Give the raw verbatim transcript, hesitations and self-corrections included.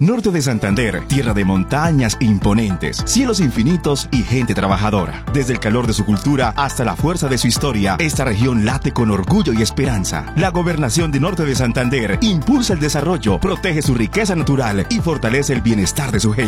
Norte de Santander, tierra de montañas imponentes, cielos infinitos y gente trabajadora. Desde el calor de su cultura hasta la fuerza de su historia, esta región late con orgullo y esperanza. La gobernación de Norte de Santander impulsa el desarrollo, protege su riqueza natural y fortalece el bienestar de su gente.